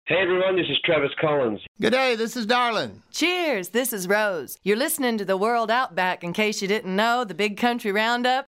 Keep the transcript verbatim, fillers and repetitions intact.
Hey everyone, this is Travis Collins. Good day, this is Darlin. Cheers, this is Rose. You're listening to the World Outback. In case you didn't know, the Big Country Roundup.